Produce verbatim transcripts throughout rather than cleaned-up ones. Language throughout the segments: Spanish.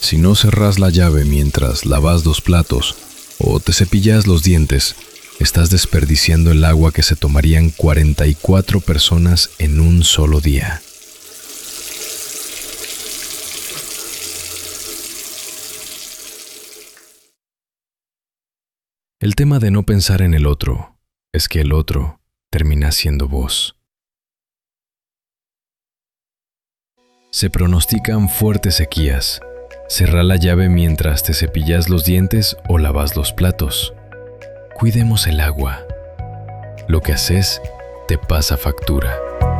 Si no cerrás la llave mientras lavas los platos o te cepillas los dientes, estás desperdiciando el agua que se tomarían cuarenta y cuatro personas en un solo día. El tema de no pensar en el otro es que el otro termina siendo vos. Se pronostican fuertes sequías. Cerrá la llave mientras te cepillas los dientes o lavas los platos. Cuidemos el agua. Lo que haces te pasa factura.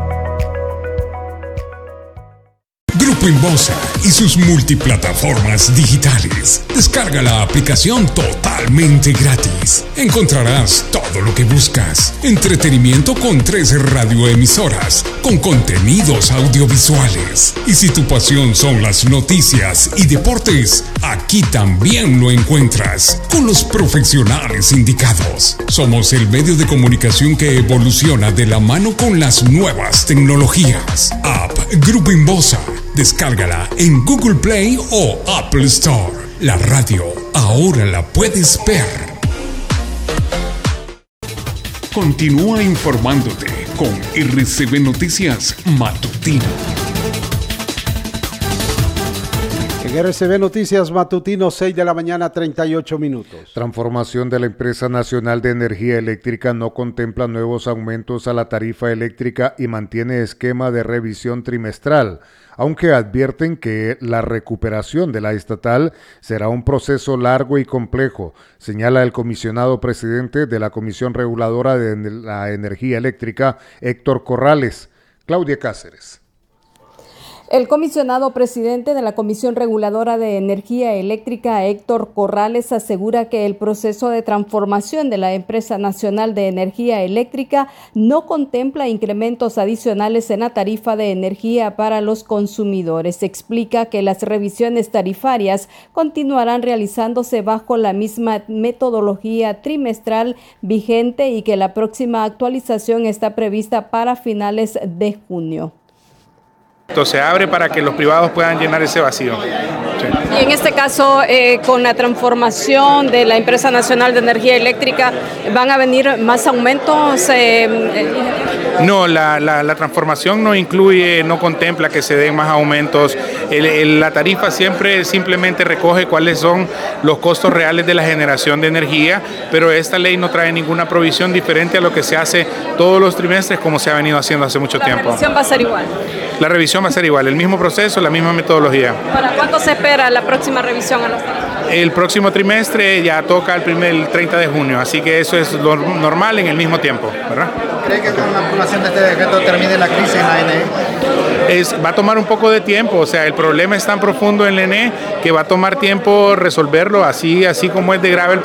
Grupo Inbosa y sus multiplataformas digitales. Descarga la aplicación totalmente gratis. Encontrarás todo lo que buscas. Entretenimiento con tres radioemisoras, con contenidos audiovisuales. Y si tu pasión son las noticias y deportes, aquí también lo encuentras, con los profesionales indicados. Somos el medio de comunicación que evoluciona de la mano con las nuevas tecnologías. App Grupo Inbosa. Descárgala en Google Play o Apple Store. La radio ahora la puedes ver. Continúa informándote con R C B Noticias Matutino. En R C B Noticias Matutino, seis de la mañana, treinta y ocho minutos. Transformación de la Empresa Nacional de Energía Eléctrica no contempla nuevos aumentos a la tarifa eléctrica y mantiene esquema de revisión trimestral, aunque advierten que la recuperación de la estatal será un proceso largo y complejo, señala el comisionado presidente de la Comisión Reguladora de la Energía Eléctrica, Héctor Corrales. Claudia Cáceres. El comisionado presidente de la Comisión Reguladora de Energía Eléctrica, Héctor Corrales, asegura que el proceso de transformación de la Empresa Nacional de Energía Eléctrica no contempla incrementos adicionales en la tarifa de energía para los consumidores. Explica que las revisiones tarifarias continuarán realizándose bajo la misma metodología trimestral vigente y que la próxima actualización está prevista para finales de junio. Entonces se abre para que los privados puedan llenar ese vacío. Sí. Y en este caso, eh, con la transformación de la Empresa Nacional de Energía Eléctrica, ¿van a venir más aumentos? Eh, eh. No, la, la, la transformación no incluye, no contempla que se den más aumentos. El, el, la tarifa siempre simplemente recoge cuáles son los costos reales de la generación de energía, pero esta ley no trae ninguna provisión diferente a lo que se hace todos los trimestres como se ha venido haciendo hace mucho tiempo. ¿La revisión va a ser igual? La revisión va a ser igual, el mismo proceso, la misma metodología. ¿Para cuánto se espera la próxima revisión a los tarifas? El próximo trimestre ya toca el, primer, el treinta de junio, así que eso es lo normal en el mismo tiempo, ¿verdad? ¿Cree que con la aprobación de este decreto termine la crisis en la N E? Es, va a tomar un poco de tiempo, o sea, el problema es tan profundo en la N E que va a tomar tiempo resolverlo, así, así como es de grave el